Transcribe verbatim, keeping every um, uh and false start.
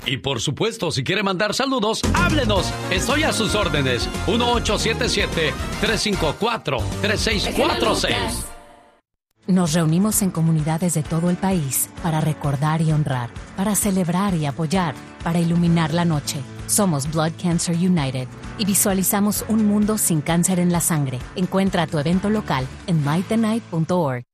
Y por supuesto, si quiere mandar saludos, háblenos. Estoy a sus órdenes. uno ocho siete siete, tres cinco cuatro, tres seis cuatro seis. Nos reunimos en comunidades de todo el país para recordar y honrar, para celebrar y apoyar, para iluminar la noche. Somos Blood Cancer United y visualizamos un mundo sin cáncer en la sangre. Encuentra tu evento local en light the night punto org.